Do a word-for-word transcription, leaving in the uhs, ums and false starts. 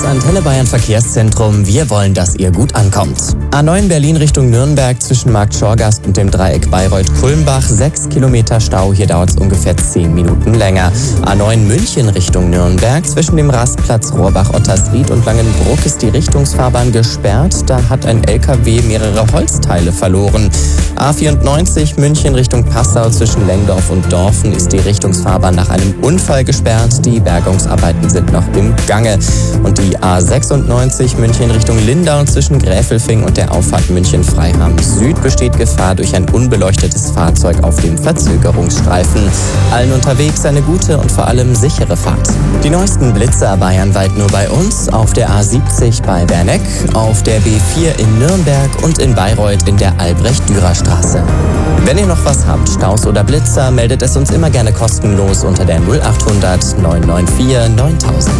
Das Antenne Bayern Verkehrszentrum. Wir wollen, dass ihr gut ankommt. A neun Berlin Richtung Nürnberg zwischen Markt Schorgast und dem Dreieck Bayreuth-Kulmbach. sechs Kilometer Stau. Hier dauert es ungefähr zehn Minuten länger. A neun München Richtung Nürnberg zwischen dem Rastplatz Rohrbach-Ottersried und Langenbruck ist die Richtungsfahrbahn gesperrt. Da hat ein L K W mehrere Holzteile verloren. A vierundneunzig München Richtung Passau zwischen Lengdorf und Dorfen ist die Richtungsfahrbahn nach einem Unfall gesperrt. Die Bergungsarbeiten sind noch im Gange. Und die A sechsundneunzig München Richtung Lindau zwischen Gräfelfing und der Auffahrt München-Freiham Süd besteht Gefahr durch ein unbeleuchtetes Fahrzeug auf dem Verzögerungsstreifen. Allen unterwegs eine gute und vor allem sichere Fahrt. Die neuesten Blitzer bayernweit nur bei uns, auf der A siebzig bei Berneck, auf der B vier in Nürnberg und in Bayreuth in der Albrecht-Dürer-Straße. Wenn ihr noch was habt, Staus oder Blitzer, meldet es uns immer gerne kostenlos unter der null acht hundert neun neun vier neuntausend.